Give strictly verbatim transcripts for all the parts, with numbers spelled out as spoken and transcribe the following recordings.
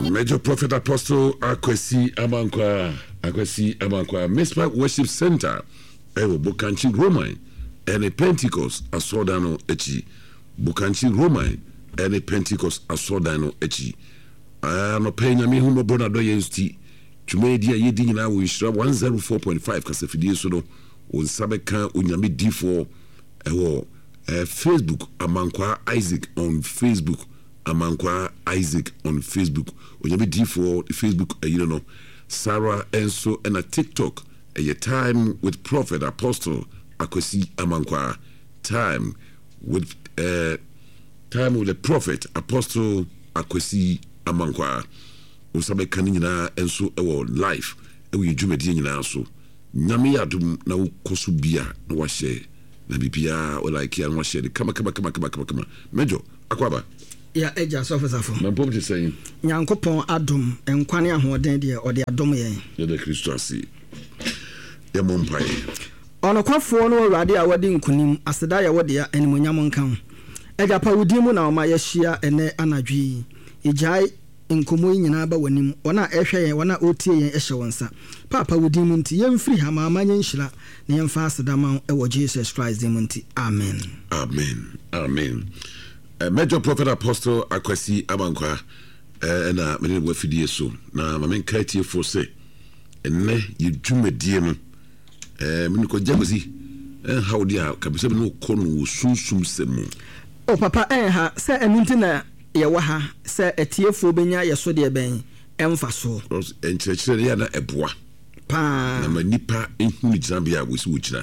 Major Prophet Apostle Akwesi Amankwa, Akwesi Amankwa, Mespa Worship Center, Ewo Bukanchi Roman, and a Pentecost Asodano Echi, Bukanchi Roman, and a Pentecost Asodano Echi. I no paying a me whom a bonado yesti. Chumedia yedin na we shra one oh four point five kasafidie so no on sabeka unyame D four ewo Facebook Amankwa Isaac on Facebook. Amankwa Isaac on Facebook. Unyame D four Facebook, uh, you know, Sarah Enso and a TikTok. A uh, time with Prophet Apostle Akwesi Amankwa. Time with uh, time with the Prophet Apostle Akwesi Amankwa. Usabe kanina enso ewo life. Ewo yejumedi nyina so. Nyame yadum na ukosu bia na wa share. Na bibia o like ya na wa share. Kama kama kama kama kama kama. Mejo akwaba. Ya eja sofosafo na pom te say nyankopon adom enkwane ahoden de ode adom yen ye de Kristo asi ya mompai ono kwafo no awurade a wode nkunim aseda ya wode ya animonyam nkan eja pa wudi mu na oma ya hia ene anadwi ejai nkomo nyina ba wanim ona ehwe yen ona otie yen ehye wonsa papa wudi mu nti yemfiri ha ma amanye nhyira na yemfa aseda ma ewo Jesus Christ dem nti amen amen amen. Uh, Major Prophet Apostle Akwesi Amankwa uh, na mene wa fidie so na mamen katie fo se enne ye dwumadie no eh mene ko jagosi eh hawdi a kabisa no ko no sunsum semu o papa eh ha se enunti na ye wa ha se etiefo benya ye so de ben emfa so enkyekere ya na eboa pa na manipa ehunu gina wosi wogina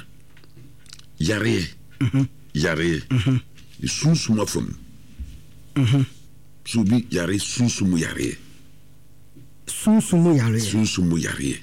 yare mhm yare mhm sunsum afom mhm so bi yare sunsumu yare sunsumu yare sunsumu yare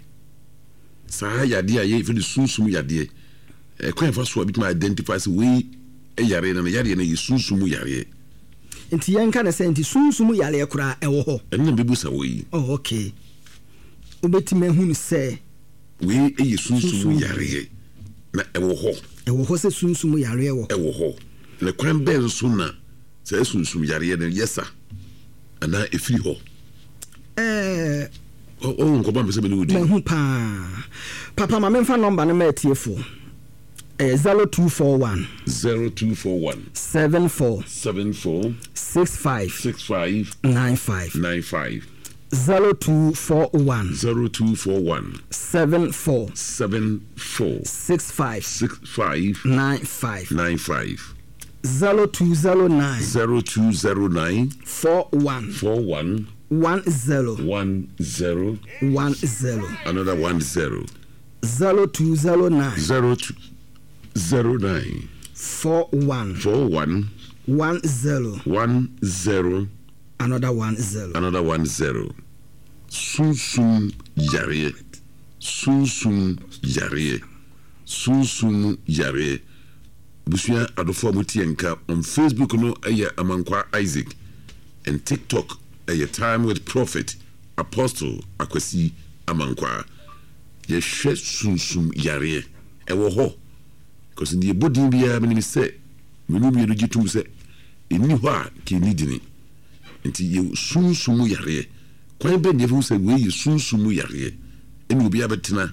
sa yade a ye fi sunsumu yade e kwan fa so bi ma identify se we e yare na yare na ye sunsumu yare enti yanka na se enti sunsumu yare kura e wo ho enne bebu sa we oh okay obeti mehunu se we e ye sunsumu yare na e wo ho e wo ho se sunsumu yare e wo e wo ho le kwan ben so na se sunsum yare na yesa ana efiri ho eh o o nko ba me se be no di mehu pa papa ma memfa number na metiefo eh zero two four one zero two four one seven four seven four six five six five nine five nine five zero two four one zero two four one seven four seven four six five six five nine five nine five zero two zero nine zero two zero nine four one four one one zero one zero one zero another one zero zero two zero nine zero two zero nine four one four one one zero one zero another one zero another one zero sunsum yare sunsum yare sunsum yare busuya adofo mutienka on Facebook no eye Amankwa Isaac and TikTok eye time with Prophet Apostle Akwesi Amankwa ye hwe sunsum yare e wo ho because the body bia me say me no me gitum say eni ho a ke ni dini nti ye sunsum yare kwan be ne fu say we ye sunsum yare eni obi abetena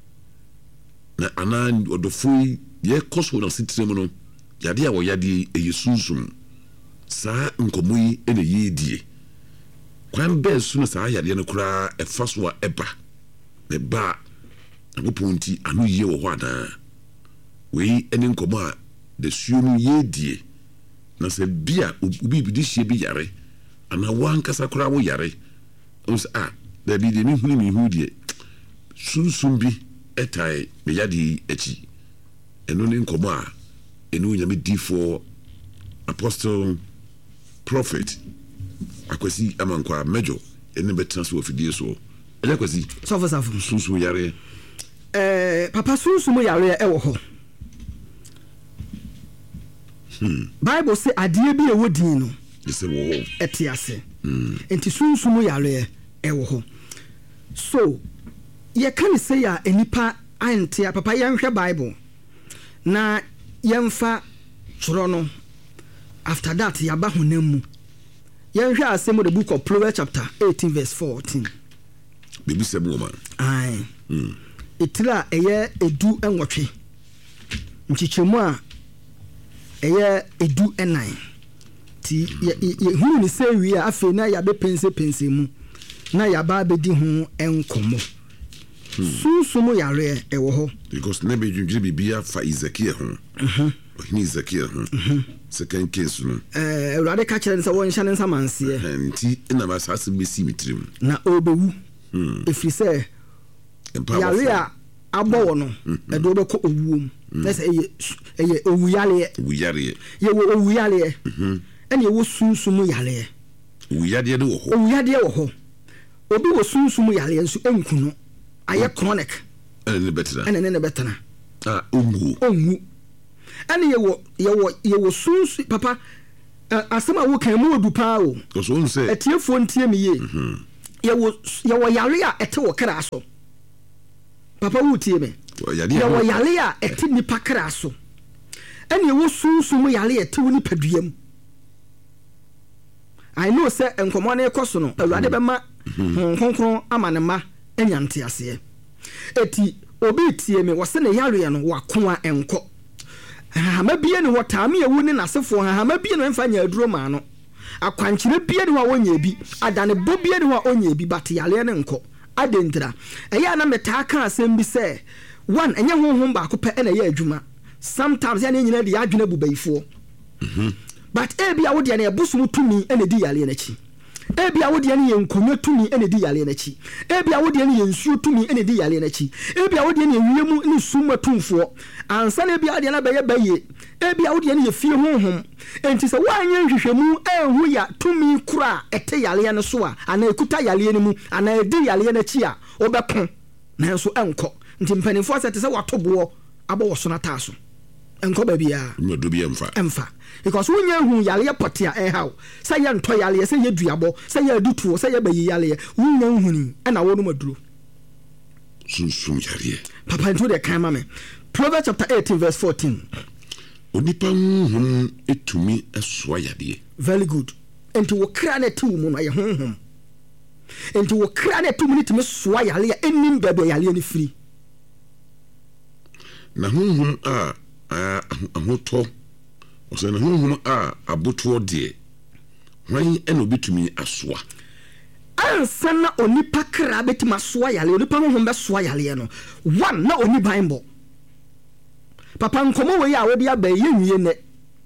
na anan odofo ye koso na sitrem no yade a wo yade e sunsum sa nkomoyi ene yedie kwan be su na sa yade no kura e faso a eba ne ba agoponti anu ye wo ho ana we ene nkomo a de suonu yedie na se bia obi bi dihie bi yare ana wankasa kura wo yare us a da bi de ni huni mi hudie sunsum bi etai be yade echi eno ni nkomo a eno nyame D four Apostle Prophet Akwesi Amankwa Major ene betra so ofidie so eja kwesi sofo safo sunsun yare eh papa sunsun yare e wo ho hmm Bible say adie bi e wodin no ese wo ho etiase hmm enti sunsun yare e wo ho so ye kan say ya enipa antia papa yanhwe Bible na yemfa churo no after that yaba honam mu yɛnhwɛ asɛm the book of Proverbs chapter eighteen verse fourteen. Bibi sɛm wɔ ma. Aye. Mm. Etira ɛyɛ edu ɛnwɔtwe. Nkyikyɛmu a ɛyɛ edu ɛnan. Ti yɛ hu ni sɛ wi a afei na ya be pense pense mu. Na ya ba bedi ho ɛnkɔmɔ. Sunsumu yare ɛwɔ hɔ. Because na be dwudwe bibia fa Ezekiel ho. Mhm. Ɔhene Ezekiel ho. Mhm. Second case no. Eh, Awurade ka kyerɛ nsa wɔn hyɛ ne nsa manseɛ. Nti na ba sase besi mitrim. Na obewu. Mhm. Efiri sɛ yare a abɔ wɔ no ɛde obɛkɔ owuom. Na sɛ ɛyɛ ɛyɛ owuyare. Owuyare. Yɛ wɔ owuyare. Mhm. Ɛna yɛ wɔ sunsumu yare. Owuyare de wɔ hɔ. Owuyare wɔ hɔ. Obi wɔ sunsumu yare nso ɛnkunu. Ayɛ chronic. Ɛna ne bɛtena. Ɛna ne ne bɛtena. Ah, ongu. Ongu. Ɛna yɛwɔ yɛwɔ yɛwɔ sunsu papa asɛm a wokan mu odu paa o. Ɔso on sɛ. Ɛtiefo ntie me ye. Mhm. Yɛwɔ yɛwɔ yare a ɛte wɔ kra so. Papa wo tie me. Yɛwɔ yare a ɛte nipa kra so. Ɛna yɛwɔ sunsumu yare a ɛte wo nipa duam. I know sɛ nkɔmɔ ne kɔ so no Awurade bɛma nkonkron ama ne ma enya nteaseɛ. Eti obi tie me wɔse ne yare no wakoa enko. Hama bie ne wɔtaame ewu ne nasefo hama bie no mfa nya aduro ma no. Akwankyere bie ne wa wonya bi, adane bo bie ne wa onya bi but yare ne nko. Adentra. Eya na meta aka asɛm bi sɛ one enye honhom ba ko pɛ na ye adwuma. Sometimes ya ne nyina de adwena bubaifo. Mhm. But ebi a wodi na ebusum tumi ene di yale n'achi. Ebi a wodi na ye nkonwa tumi ene di yale n'achi. Ebi a wodi na ye nsuo tumi ene di yale n'achi. Ebi a wodi na wiemu ne summa tumfo. Ansa na ebi a wodi na beye beye. Ebi a wodi na ye fie honhom. Enti se wanye nhwehwemu enhu ya tumi kura ete yale ne so a ana ekuta yale ne mu ana edi yale n'achi a obekon na nso enko. Nti mpanifo asete se watobo abo wo so na taaso. Enko ba bia. Nwodo bia mfa. Emfa. Because when you hu yale potia eh how say ye nto yale say ye duabo say ye adutuo say ye bayi yale when you hu ni e na wo no maduro sunsum yare papa into the kan ma me Proverbs chapter eighteen verse fourteen onipa honhom etumi esoa yade. Very good. Enti wo kra na ti wo mu no ye honhom enti wo kra na ti mu ni timi soa yale enim bebe yale ni free na honhom a a ahoto ɔsɛ na honhom a abotoɔ deɛ hwan ɛna obetumi asoa ansa na onipa kra betumi asoa yale onipa honhom bɛsoa yale no one na oni bible papa nkomo we ya wodi aba ye nwie ne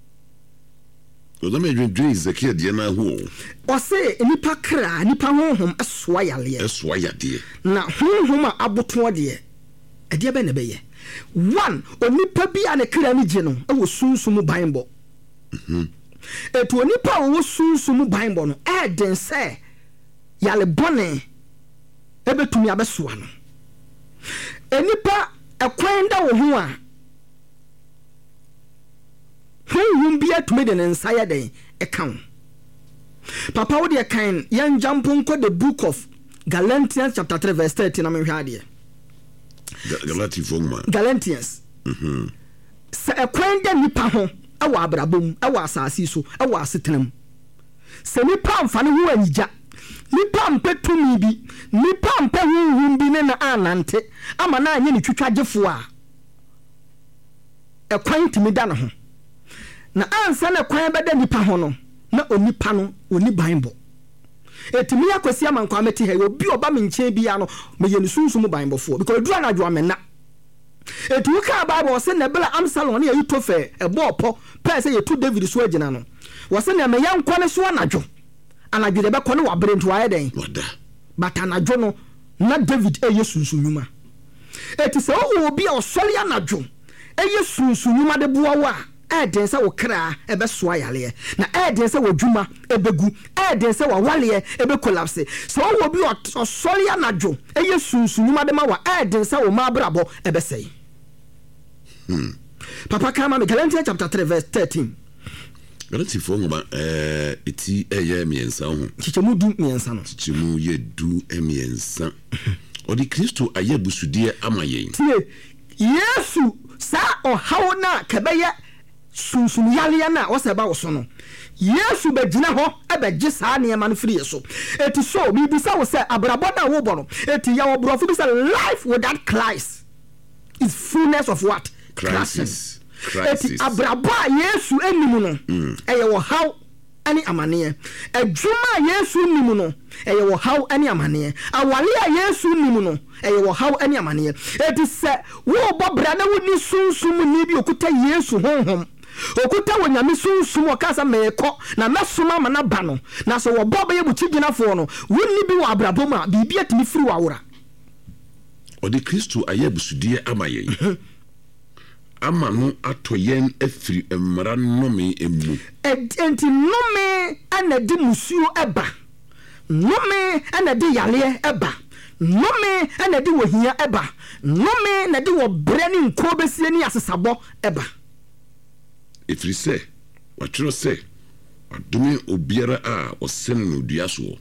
ɔdɔm edwendwe Ezekiel deɛ na ho ɔsɛ onipa kra nipa honhom asoa yale asoa yade na honhom a abotoɔ deɛ ɛdeɛ bɛ ne bɛyɛ one onipa bia ne kra ni gye no ɛwɔ sunsumu bible mhm etu onipa wo sunsumu bible no e den sɛ yale bɔne ebetumi abesoa no enipa ekwan da wo ho a honhom bia tumi de ne nsa ya den ɛka papa wo de kan yan jampo nko the book of Galatians chapter three verse thirteen na me hwa de Galatians Galatians mhm se ekwan da nipa ho ewa abrabom ewa asase so ewa asetenam se nipa mfa ne ho anyija nipa mpetumi bi nipa mpa honhom bi ne na anante ama na anye ne twitwagefo a ekwan timi da ne ho na ansa na ekwan beda nipa ho no na onipa no oni bible etimi yakosi amanko ameti he obi oba me nche bia no me ye sunsumu bible fo because dura na dwo amena etu ka bible se na bela Absalom na Ahitofe ebo opo pe se ye tu David so agina no wo se na me yankwa ne so anadwo anadwo de be ko ne wabere nto aye den wada but anadwo no na David e ye sunsunyuma eti se o obi a osole anadwo e ye sunsunyuma de boa wa eden se wo kra ebe soa yale na eden se wo dwuma ebegu eden se wo wale ebe collapse so wo bi osole anadwo e ye sunsunyuma de ma wa eden se wo ma brabo ebe sei hmm papa kama me Galatians chapter three verse thirteen Galatians fo ngoma eh eti eye miensa ho chichemu du miensa no chichemu ye du emiensa odi Kristo aye busudie ama yen tie Yesu sa o hawo na kebeye sunsun yale na wose ba wo so no Yesu begina ho ebegye saa nneema no firi so eti so bi bisa wo say abrabọ na wo bọ no eti ya wo brofo bi say life without Christ is fullness of what? Crisis. Eti abrabọ Yesu enimu no eye wo haw ani amane adwuma Yesu nimu no eye wo haw ani amane awale a Yesu nimu no eye wo haw ani amane eti se wo bọ bra na woni sunsum ni bi okuta Yesu honhom okuta wonyame sunsum okasa meko na mesoma ma na ba no na so wo bọ be buchi ginafo no wonni bi wo abrabọ ma bibia timi firi wa wora odi Kristo ayabusudie amaye ama no atoyen afiri mmara nnome emu enti nnome anadi musuo eba nnome anadi yale eba nnome anadi wohia eba nnome nadi wo brani nko besie ni asesabo eba efiri se watwero se adome obiara a osene no duaso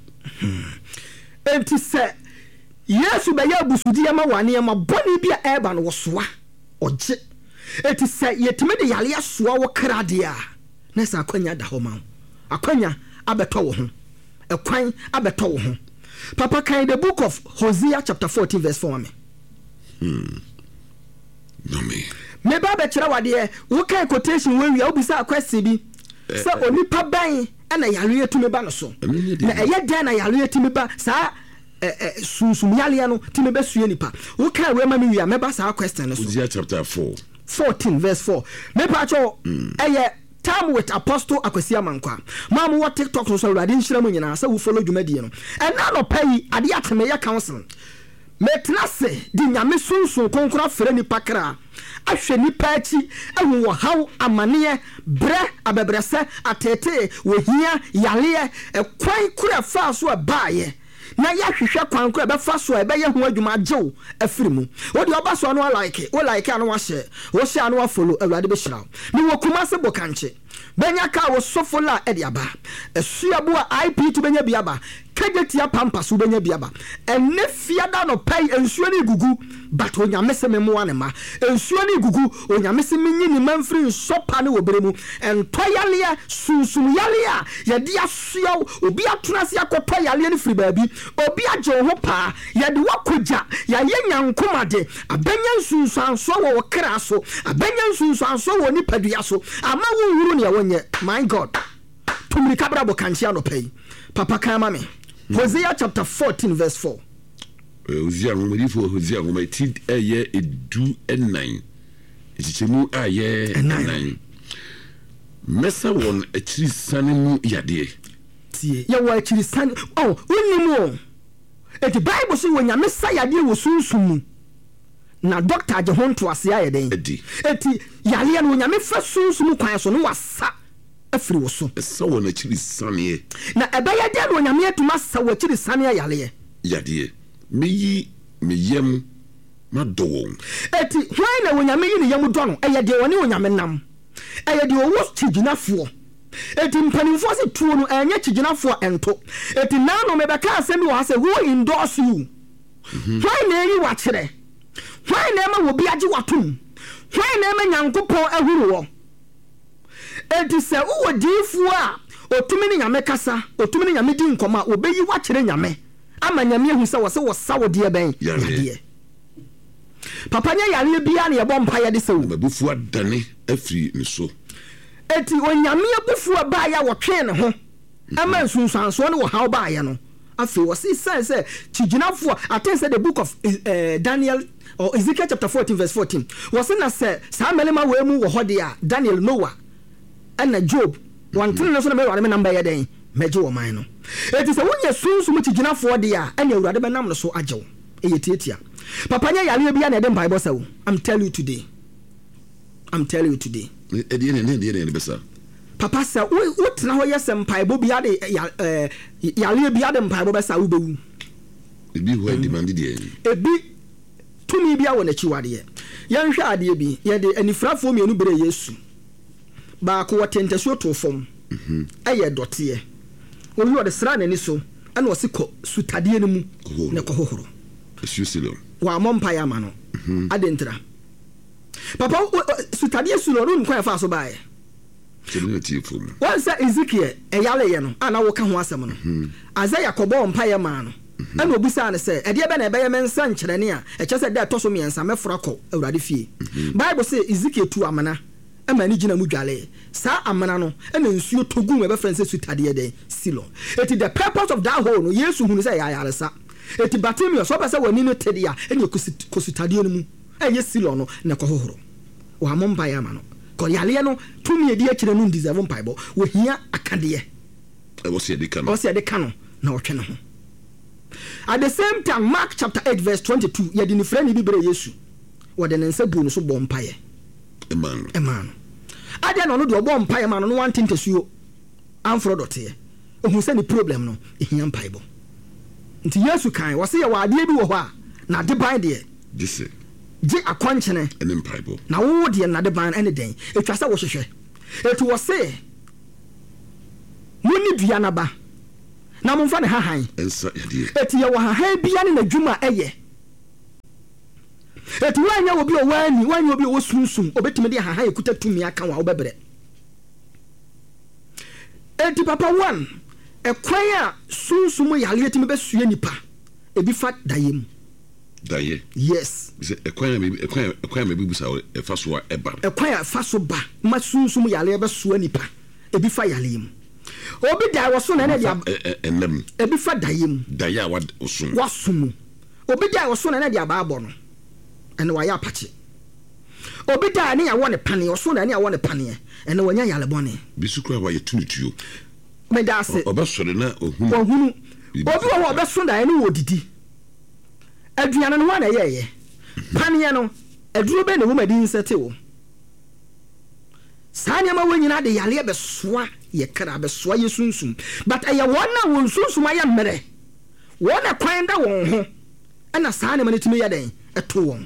enti se Yesu be ya busudie ma wane ma boni bia eba no wosoa oje eti se yetime de yale asoa wo krade a na sa akwanya da ho ma akwanya abeto wo ho ekwan abeto wo ho papa kan the book of Hosea chapter fourteen verse four me hmm no me me ba be kire wade wo kan quotation we wi obisa question bi se onipa ban na yale etime ba no so na eye den na yale etime ba sa eh eh sunsum yale no time be sue nipa wo kan we ma me wi a me ba sa question no so Hosea chapter four fourteen verse four me pacho eye time with apostle Akwasi Amankwa mamu what TikTok no so radi nhira mu nyina sa wo follow dwumadie no ena no pai ade ateme ya council metna se di nyame sunsun konkora fere ni pakra ahwe ni pachi ehu wo haw amane bre abebrese atete wo hia yale ekwan kura fa so baaye na ya hwehwe kwan kura be fa so e be ye ho adwuma agyew afiri mu wo de oba so no like wo like anu wa hye wo hye anu wa follow awurade be hyira ni wo kuma se bokanche benya ka wo sofola e de aba esuabo a I P to benya biaba kagetia pampa so benya biaba enne fiada no pai ensuo ni gugu but onyame se memo ane ma ensuo ni gugu onyame se menyi ni manfri sopa ne wo beremu entoyale sunsum yale a ye dia suaw obi atuna se akopa yale ni firi baabi obi agye ho pa ye de wakoja ya ye nyankomade abenya sunsanso wo kra so abenya sunsanso wo ni padua so ama wo huru ne wonye my god tumri kabra bokanchia no pai papa kan ma me Hosea chapter fourteen verse four. Hosea ngomedi fo Hosea ngomedi eye edu enan. Echichemu aye enan. Mesa won echiri sane mu yade. Tie. Ya wo echiri sane. Oh, wonimu. Eti Bible so wonya mesa yade wo sunsumu. Na doctor aje ho nto ase aye den. Edi. Eti yale no wonya me fa sunsumu kwan so no wasa. Afiri wo so esa wo na chiri sane na ebeye de no nyame atuma sa wo chiri sane yale yade meyi meyem madowo eti hwan na wo nyame yi ne yam do no eye de woni wo nyame nam eye de wo chiginafo eti mpanimfo se tuo no enye chiginafo ento eti na no mebeka asemi wo ase who endorse you hwan na yi wa kire hwan na ma wo bi age watum hwan na ma nyankopon ahuru wo enti se wo difu a otumi ni nyame kasa otumi ni nyame di nkoma obeyi wa kire nyame ama nyame hu se wo se wo sawo de ben yade papa nya yale bia na ye bom pa ye de se wo babufu adane afiri ni so enti onyame abufu ba ya wo twe ne ho ama nsunsanso ne wo haw ba ya no afi wo se say say chiginafo atense the book of uh, Daniel or Ezekiel chapter fourteen verse fourteen was na say sa melema we mu wo hode a Daniel Noah and Job one thing no so na me ware me number ye den meje wo man no eti se wonya sunsum chiginafo de a anya awurade be nam no so ajew eyetietia papa nya yale bia na de Bible say I'm tell you today I'm telling you today e de ne ne de ne be sa papa say wo tena ho yesem Bible bia de yale bia de Bible be sa wo bewu ebi ho demand de ebi tumi bia wo na chiwade ye yenhwe ade bi ye de anifrafo mienu bere Yesu ba ko watentasuo to fom mhm eye dote wo wi ode sra nani so ana wo sikọ sutade ne mu ne ko hohoro esusilo wa mompa ya ma no adentra papa sutade sulo no nkwa fa so baaye Once Ezekiel eyale ye no ana wo ka ho asem no Isaiah kobo mpa ye ma no ana obusa ne se ede be na ebe ye mensa nkyerene a e che se de to so miensa mefra kɔ awurade fie Bible say Ezekiel tu amana ama ni gina mu dwale sa amana no ana nsuo togu me be France sutade de Silo. It is the purpose of that hole no Yesu hunu say ya yaresa eti Bartimaeus so be say wani no tede a ene kosutade no mu eye Silo no na kɔhohoro wa momba ya ma no kɔyale no tumi edi akire no deserve mpaibo wo hia akade e wo se de ka no wo se de ka no na wo twe no ho. At the same time Mark chapter eight verse twenty-two ye di ni frɛ ni bibere Yesu wo de ne nsa bu no so bɔ mpaye eman eman ade no no de bɔ mpaye ma no no wan tintesuo amfro dote ohun se ni problem no ehia mpaibo nti Yesu kan wo se ye wa ade bi wo hɔ a na de ban de dise je akwankyene ene mpaibo na wo de na de ban ene den etwa se wo hwehwɛ etu wo se muni dua na ba na momfa ne hahan ensa yade eti ye wo hahan bia ne nadwuma eye eti wanya obi o wani wanya obi o sunsun obetime de hahan ekuta tumi aka wa obebre eti papa one ekwan a sunsun yale etime besue nipa ebi fa dayem daye yes ekwan ekwan ekwan me bibusa efa so a eba ekwan a fa so ba ma sunsun yale beso nipa ebi fa yale em obi da wo so na na dia enem ebi fa dayem daye a wasun wasun obi da wo so na na dia ba abo no ene wa ya apache obi da ne ya wo ne pane wo so na ne ya wo ne pane ene wanya yale bone bisukura wa yetunutuo me da se obasore na ohunu ohunu obi wo obeso da ene wo didi aduane no wa na ye ye pane no aduro be ne wo madi nsete wo sanya ma wonyina de yale be soa ye kra be soa ye sunsun but aye wona won sunsun aye mere wona kwan da won ho ana sanya ma netime ye den eto won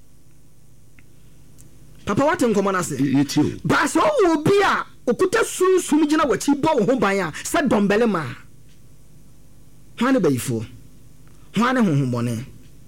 papa what nkomo na se yetio ba so wo bi a okuta sunsun gina wachi bo wo ho ban a se dombele ma hwane bayifo hwane honhombone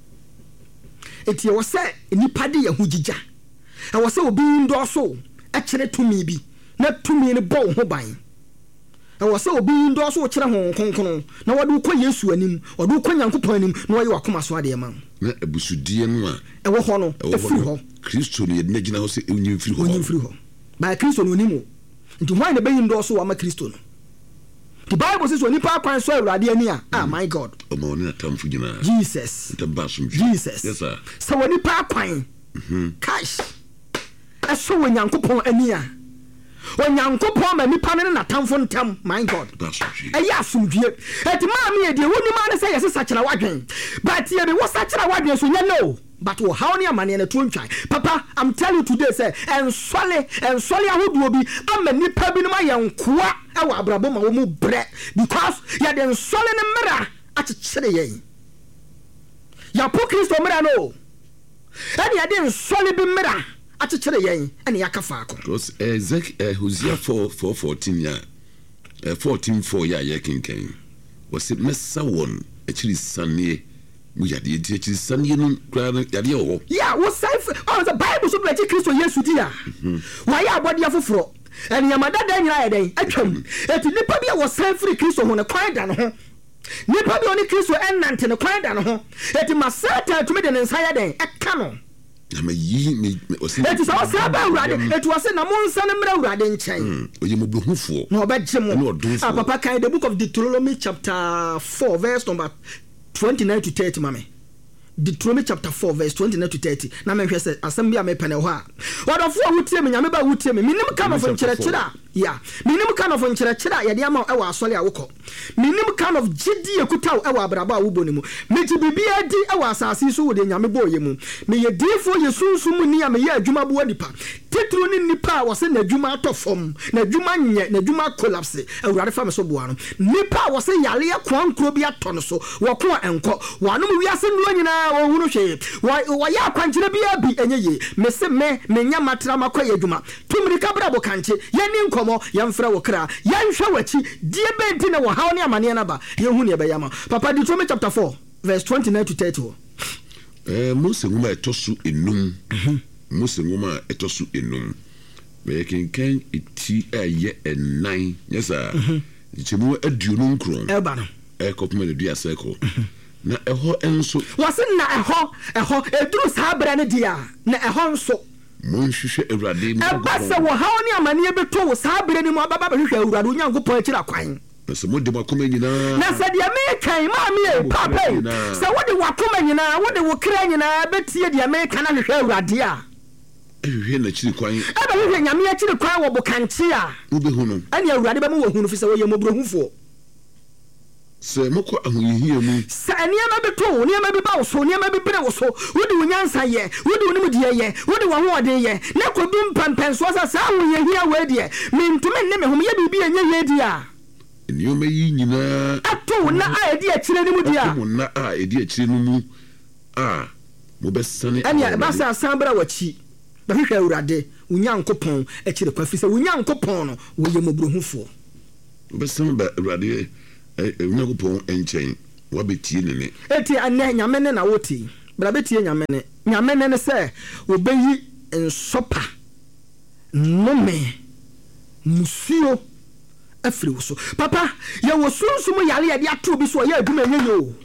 eti wo se nipa de ye ho gigya e wo se obi ndo so e kire tumi bi na tumi ne bo ho ban e wo se obi ndo so kire ho konkono na wode ko Yesu anim wode ko Nyankopɔn anim na wayi wakoma so ade ma na abusudie no a e wo ho no e firi ho Kristo ne yedna gina ho se onyim firi ho onyim firi ho ba Kristo no nimo nti hwan ne bayi ndo so wa ma Kristo no. The Bible says when you pass kwan so awurade ani a ah my God o ma oni atamfu gina Jesus Jesus yes sir so when you pass kwan mhm cash eso wo Nyankopɔn ani a wo Nyankopɔn ma nipa ne na tamfo ntam my God e ya asumdue eti ma me e de woni ma ne say yes sachira wadwen but ye be wo sachira wadwen so nya no but wo how ne amane na to ntwan papa I'm telling you today say en sole en sole ahoduo bi ama nipa bi no ma yenkoa e wa abrabo ma wo mu bre because ya den sole ne mra akyekyere yen ya po Kristo mra no ene ya den sole bi mra akyekyere yen ene ya kafa akọ because Ezek Hosea four fourteen ya fourteen four ya ya kinken was it messa won actually sane mu yade enti akiri sane no kra yade wo ya wo sai oh the Bible so be Kristo Yesu dia wa ya abode afoforo ene ya madada nyira ya den atwam eti nipa bia wo sai free Kristo ho ne kwan da no ho nipa bia oni Kristo enante ne kwan da no ho eti masata tumi de ne nsa ya den eka no ama yi me osin eti so sa ba urade eti wo se na mo nsa ne mra urade nchen oye mo behufo na obegye mo ah papa kan the book of Deuteronomy chapter four verse number twenty-nine to thirty mame Deuteronomy chapter four verse twenty-nine to thirty na me hwe se asem bia me pene ho a wadofo a wutie me nyame ba wutie me minim kind of nkyerɛkyerɛ ya minim kind of nkyerɛkyerɛ ya de ama e wa asɔle a wokɔ minim kind of gidi ekutaw e wa abraba a wobɔ ne mu meti bibia di e wa asase so wo de nyame bɔ ye mu me ye difo ye sunsum ni a me ye adwuma bo nipa titru ni nipa a wo se na adwuma atɔfom na adwuma nyɛ na adwuma collapse awurade fa me so boa no nipa a wo se yale akwankro bi atɔ no so wo ko enkɔ wanom wiase no nyina wo hunu hwe wo ya akwankyere bia bi enye ye me se me me nya matra makɔ ye adwuma tumri kabra bo kanche ye ni nkomo ye mfra wo kra ye nhwe wachi die benti na wo haw ne amane na ba ye hu ne be yama papa Deuteronomy chapter four verse twenty-nine to thirty eh Mose ngoma etosu enum Mose ngoma etosu enum me kenken eti ti ɛyɛ ɛnan yes a nkyɛmu aduonu nkron ɛba no ɛkɔpem ne dua circle na ɛhɔ enso wase na ɛhɔ ɛhɔ eduru saa bere ne dia na ɛhɔ nso monhwehwɛ awurade mu ɛba sɛ wɔ haw ne amane bɛtɔ wo saa bere ne mu ababa bɛhwehwɛ awurade onyankopɔn akyira kwan na sɛ mode makoma nyinaa na sɛ deɛ metwɛn maa me papa sɛ wode wakoma nyinaa wode wo kra nyinaa bɛtie deɛ meka na hwehwɛ awurade a ɛhwehwɛ n'akyiri kwan ɛbɛhwehwɛ nyame akyiri kwan wɔ bokankye a wobɛhu no ɛne awurade bɛma wɔhu no fi sɛ wɔyɛ mmɔborɔhufoɔ sɛ mokɔ ahoyihia mu sɛ nneɛma bi to wo nneɛma bi ba wo so nneɛma bi bere wo so wode wo nyansa yɛ wode wo nimdeɛ yɛ wode wo ahoɔden yɛ na kɔdu mpɛmpɛnsoɔ sɛ saa ahoyihia wei deɛ mentumi nne me ho meyɛ biribi ɛnyɛ yɛ di a nneɛma yi nyinaa ato na a ɛdi akyire no mu di a ato na a ɛdi akyire no mu a mobɛsane ɛnea ɛba sɛ asan bra w'akyi bɛhwehwɛ awurade wo nyankopɔn akyire kwa fi sɛ wo nyankopɔn no wɔyɛ mmɔborɔhufoɔ wobɛsane ba awurade onyankopɔn nkyɛn wabɛtie ne ne ɛti ɛnɛ nyame ne na wote bra bɛtie nyame ne nyame ne ne sɛ wɔbɛyi nsɔpa nnome musuo afiri wo so papa yɛwɔ sunsum yare yɛde ato bi so ɔyɛ adwuma ɛnyɛ yɛ o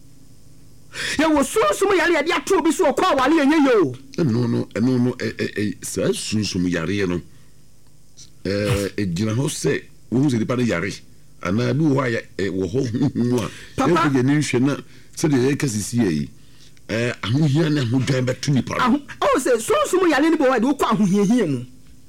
yɛwɔ sunsum yare yɛde ato bi so ɔkɔ awale ɛnyɛ yɛ o ɛno no ɛno no saa sunsum yareɛ no ɛgyina hɔ sɛ wohu sɛ nipa no yare anaa bi wɔ a wɔ hɔ huhu a papa yɛn nhwɛ na sɛdeɛ yɛka sisi yi eh ahohia ne ahodwan bɛto nipa no oh sɛ sunsum yare ne bɔ wa de wokɔ ahohiahia mu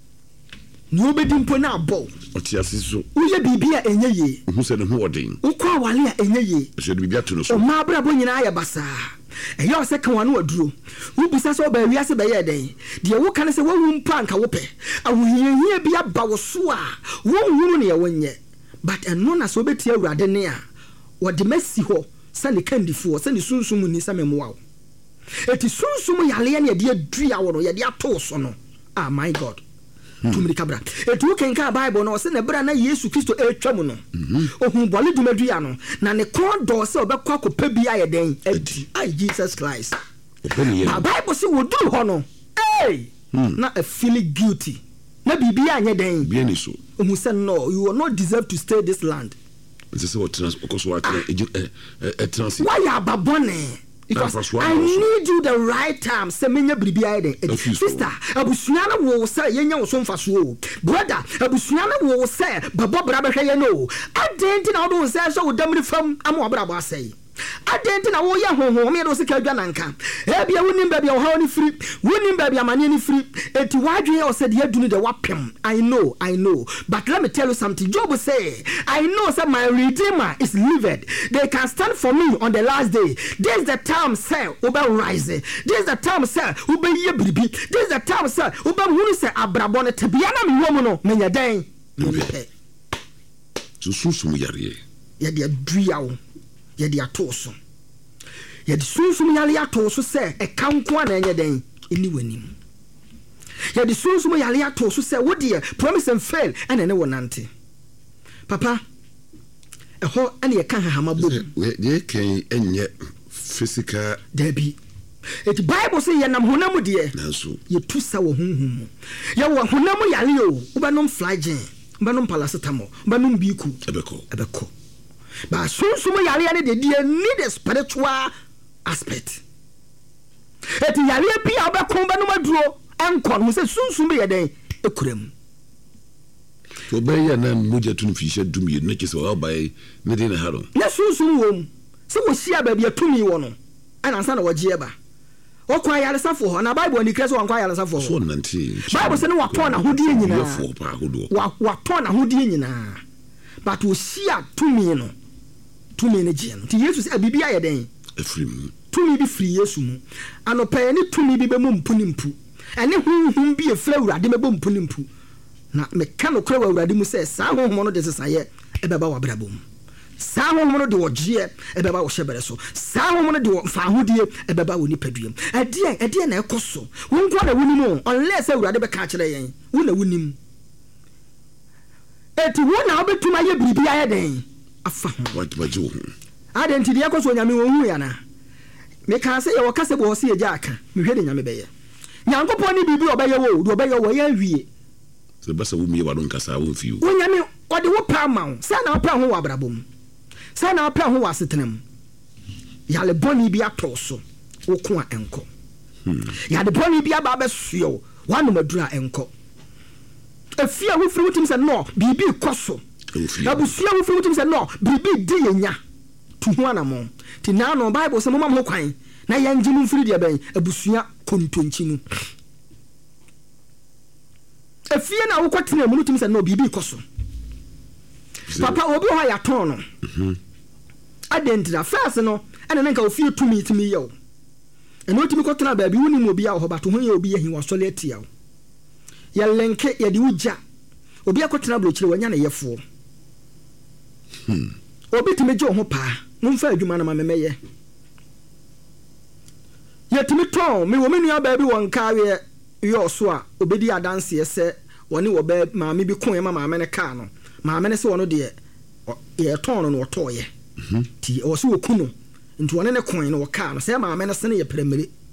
ni obedi mpo na abɔ ɔte ase so woyɛ biribi a ɛnyɛ yie wohu sɛ ne ho ɔden wokɔ awale a ɛnyɛ yie ɛhyɛ de biribi ato no so ɔma abrabɔ nyinaa yɛ basaa ɛyɛ ɔsɛ ka wano aduro wobisa sɛ ɔbaa wiase bɛyɛ dɛn deɛ woka ne sɛ woawu mpo anka wopɛ ahohiahia bi aba wo so a wonhunu ne ɛwɔ nyɛ but ɛno na sɛ wobɛtie awurade ne a wɔde masi hɔ sɛ ne kandifoɔ sɛ ne sunsum ni sɛ memoa wo ɛti sunsum yaleɛ ne yɛde adua wo no yɛde ato so no ah my god tumiri kabra etu kenka bible no se ne bra na yesu kristo etwa mu no ohun bole dumadua no na ne kon do se obekwa kopa bi ayeden adi ai jesus christ ba bible se woduru ho no eh na I feel guilty na bibi anye den bi ani so ohun se no you will not deserve to stay this land nse se what trans okoso wa e trans why ababone because I need you the right time se menya bribi ayede sister abusua na wo se yenya wo so mfaso brother abusua na wo se babo bra behwe ye no adenti na wo se so wo damri fam ama obrabo asai adenti na wo ye honhom me do se ka dwa nanka e bia wonim ba bia wo ha oni free wonim ba bia mane ni free eti wadwe o se de adunu de wapem I know I know but let me tell you something Job say I know say my redeemer is lived they can stand for me on the last day this is the time say oba rise this is the time say oba ye bribi this is the time say oba hunu say abrabo ne tebia na me womu no menya den so susum yare ye de adua wo ye de atoso ye de susum yale atoso se e kanko na enye den eni wanim ye de susum yale atoso se wo de promise and fail ene ne wonante papa e ho ene ye kan hahama bo ye kan enye physical dabi it bible say ye nam honam de nanso ye tu sa wo hunhum ye wo honam yale o wo benom flagyl benom paracetamol benom biku ebeko ebeko but sunsum yale ne de dey need a spiritual aspect eti yale bi a obekon benom aduro enkon mo se sunsum ye den ekuram to be ya na moja tunu fisha dumi na kese wa bai ne de na haro na sunsum wom se wo hia ba bi atumi wo no ana ansa na wogie ba okwa yale safo ho na bible ni kreso wankwa yale safo so nanti bible se ne waton na hodie nyina yefo pa hodo wa waton na hodie nyina but wo hia tumi no tumi ne gye no ti yesu se bibia ye den efrim tumi bi firi yesu mu anopa ne tumi bi be mu mpu ni mpu ene hunhun bi e fla urade mebo mpu ni mpu na me ka no kra wa urade mu se sa honhom no de sesaye e beba wa brabom sa honhom no de wogye e beba wo hyebere so sa honhom no de fa hodie e beba wo nipaduam adie adie na ekoso wonko na wunimu unless urade be ka kire yen wo na wunim eti wo na obetuma ye bibia ye den afa ho what bajo adenti de ekoso nyame wo hu ya na me ka se ye wo kase bo se ye ja aka me hwe de nyame be ye nyankopon ni bibi obeye wo do obeye wo ye wie se basa wo mie wadon kasa wo mfi wo nyame ode wo pa ma wo sa na pa ho wa brabom sa na pa ho wa setenam yale boni bi atoso wo ko a enko hmm yale boni bi aba besuo wanu madura enko afia wo firi wutim se no bibi koso abusia wo firi wutim se no bibi di yenya tu ho anamo ti na no bible se mo mam ho kwan na yanji mu firi dia ben abusia kontonchi mu afia na wo kwatena mu wutim se no bibi koso papa obi ho ya ton no mhm adentra first no ene nka ofie tumi timi yo eno timi kwatena ba bi woni mu obi a ho bato ho ye obi yahi wasole atia wo ya lenke ya di uja obi akwatena blochire wanya na yefo hmm obi timi je ho pa mumfa adwuma na mamemeye ya timi ton me wo menu aba bi won kawe yo so a obedi adanse ese woni wo ba maame bi kon ma maame ne ka no maame ne se wono de ye ton no no toye mhm ti o se wo kuno nti woni ne kon no wo ka no se maame ne se ne ye premere